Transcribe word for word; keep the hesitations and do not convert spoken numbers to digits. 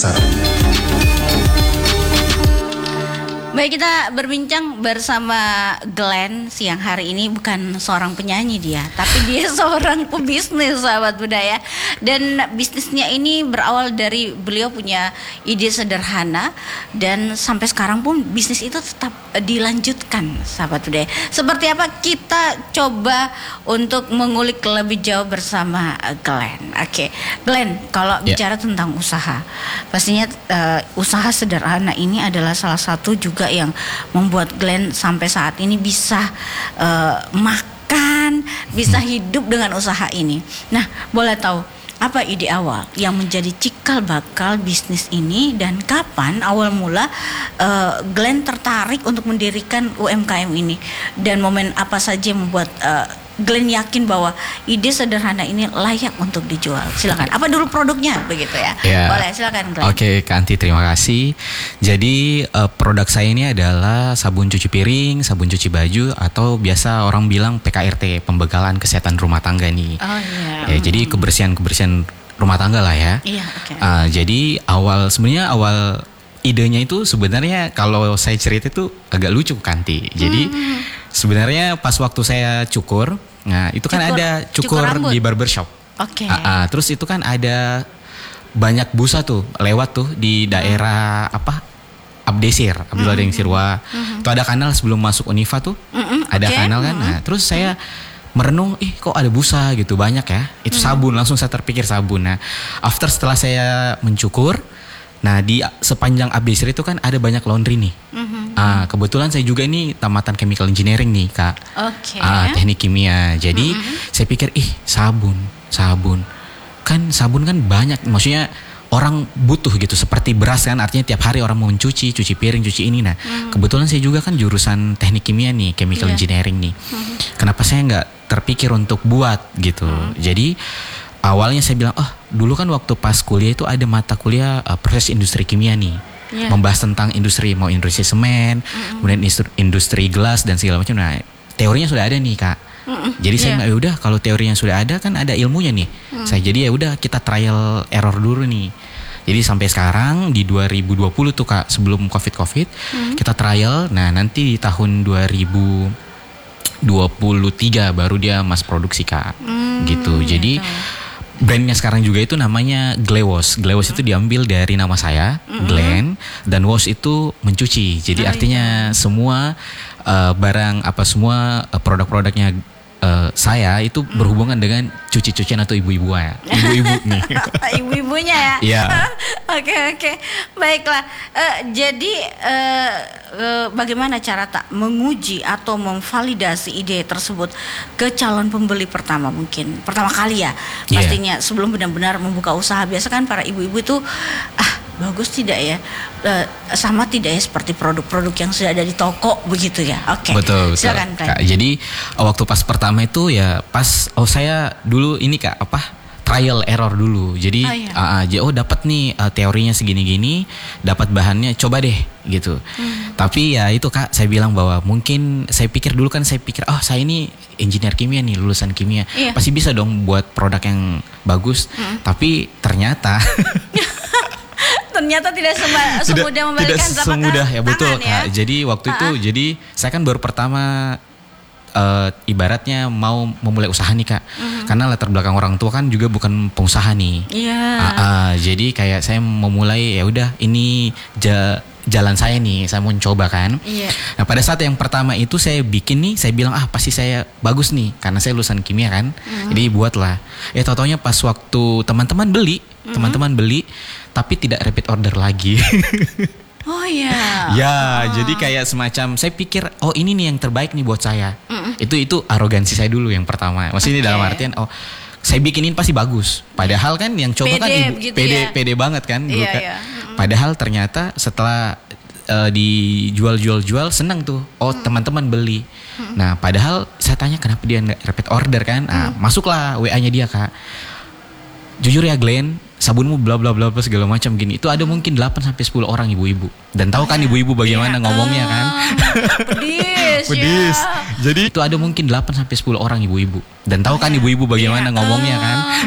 pasar. Baik, kita berbincang bersama Glenn siang hari ini. Bukan seorang penyanyi dia, tapi dia seorang pebisnis, sahabat budaya. Dan bisnisnya ini berawal dari beliau punya ide sederhana, dan sampai sekarang pun bisnis itu tetap dilanjutkan, sahabat budaya. Seperti apa, kita coba untuk mengulik lebih jauh bersama Glenn. Oke, Glenn, kalau Ya. bicara tentang usaha, pastinya uh, usaha sederhana ini adalah salah satu juga yang membuat Glenn sampai saat ini bisa uh, makan, bisa hidup dengan usaha ini. Nah, boleh tahu apa ide awal yang menjadi cikal bakal bisnis ini, dan kapan awal mula uh, Glenn tertarik untuk mendirikan U M K M ini, dan momen apa saja yang membuat uh, Glenn yakin bahwa ide sederhana ini layak untuk dijual? Silakan. Apa dulu produknya, begitu ya? Ya. Boleh, silakan Glenn. Oke, Kak Anti, terima kasih. Jadi uh, produk saya ini adalah sabun cuci piring, sabun cuci baju, atau biasa orang bilang P K R T, pembekalan kesehatan rumah tangga nih. Oh iya. Ya, jadi kebersihan-kebersihan rumah tangga lah ya. Iya, oke. Uh, jadi awal sebenarnya awal idenya itu sebenarnya kalau saya cerita itu agak lucu, Kanti. Jadi Hmm. sebenarnya pas waktu saya cukur, nah itu kan Cukur- ada cukur cukur, rambut? di barbershop. Oke. Ah, ah, terus itu kan ada banyak busa tuh lewat tuh di daerah apa? Abdesir, Abdullah Deng Sirwa. Tuh ada kanal sebelum masuk Unifa tuh. Mm-mm, Ada oke. kanal kan. Nah, terus saya merenung, ih kok ada busa gitu banyak ya. Itu sabun, langsung saya terpikir sabun. Nah, after setelah saya mencukur, nah di sepanjang Abdesir itu kan ada banyak laundry nih. Mhm. Ah, kebetulan saya juga ini tamatan chemical engineering nih, Kak. Oke. Ah, teknik kimia. Jadi saya pikir, ih sabun, sabun. Kan sabun kan banyak, maksudnya orang butuh gitu, seperti beras kan, artinya tiap hari orang mau mencuci, cuci piring, cuci ini. Nah, kebetulan saya juga kan jurusan teknik kimia nih, chemical Iya. engineering nih. Kenapa saya nggak terpikir untuk buat gitu? Jadi awalnya saya bilang, oh dulu kan waktu pas kuliah itu ada mata kuliah uh, proses industri kimia nih. Iya. Membahas tentang industri, mau industri semen, kemudian industri, industri gelas dan segala macam. Nah, teorinya sudah ada nih, Kak. Jadi saya Iya. bilang, ya udah kalau teorinya sudah ada kan ada ilmunya nih. Saya jadi ya udah kita trial error dulu nih. Jadi sampai sekarang di dua ribu dua puluh tuh, Kak, sebelum Covid-Covid, kita trial. Nah, nanti di tahun dua ribu dua puluh tiga baru dia mass produksi, Kak. Gitu. Jadi brandnya sekarang juga itu namanya Glewash. Glewash itu diambil dari nama saya, Glenn, dan wash itu mencuci. Jadi Oh, artinya semua uh, barang apa semua uh, produk-produknya uh, saya itu berhubungan dengan cuci-cucian atau ibu-ibu ya. Ibu-ibu nih. Ibu-ibunya ya. Iya. Oke oke, baiklah. Eh, jadi eh, eh, bagaimana cara tak menguji atau memvalidasi ide tersebut ke calon pembeli pertama, mungkin pertama kali ya, Iya. pastinya sebelum benar-benar membuka usaha. Biasa kan para ibu-ibu itu ah bagus tidak ya, Eh, sama tidak ya seperti produk-produk yang sudah ada di toko begitu ya. Oke. Betul, betul. Silakan, Glenn. Kak, jadi waktu pas pertama itu ya pas oh saya dulu ini Kak apa trial error dulu. Jadi Oh, iya. ah, ah, j- oh dapat nih uh, teorinya segini-gini, dapat bahannya, coba deh gitu. Tapi ya itu Kak, saya bilang bahwa mungkin saya pikir dulu kan saya pikir oh saya ini engineer kimia nih, lulusan kimia. Iya. Pasti bisa dong buat produk yang bagus. Tapi ternyata Ternyata tidak sema- tidak, semudah membalikan tidak telapak semudah ya, tangan betul ya. Kak. Jadi waktu itu Ha-ha. jadi saya kan baru pertama eh, ibaratnya mau memulai usaha nih Kak. Karena latar belakang orang tua kan juga bukan pengusaha nih. Iya. Ah, ah, jadi kayak saya memulai ya udah ini ja- jalan saya nih, saya mau coba kan. Iya. Nah pada saat yang pertama itu saya bikin nih, saya bilang ah pasti saya bagus nih karena saya lulusan kimia kan. Jadi buatlah. Eh tau-taunya pas waktu teman-teman beli, teman-teman beli tapi tidak repeat order lagi. Oh iya. Ya, jadi kayak semacam saya pikir oh ini nih yang terbaik nih buat saya. Itu itu arogansi saya dulu yang pertama. Maksudnya Oke. dalam artian oh saya bikinin pasti bagus. Padahal kan yang coba kan Pede ibu, begitu pede ya. pede banget kan dulu Iya, kan. iya. Padahal ternyata setelah eh, dijual-jual-jual seneng tuh. Oh teman-teman beli. Nah padahal saya tanya kenapa dia nggak repeat order kan. Nah masuklah W A-nya dia Kak. Jujur ya Glenn, sabunmu bla bla bla bla segala macam gini. Itu ada mungkin delapan sampai sepuluh orang ibu-ibu. Dan tahu kan ibu-ibu bagaimana Iya. ngomongnya kan? Pedis. Pedis. Ya. Jadi itu ada mungkin delapan sampai sepuluh orang ibu-ibu. Dan tahu kan ibu-ibu bagaimana Iya. ngomongnya kan?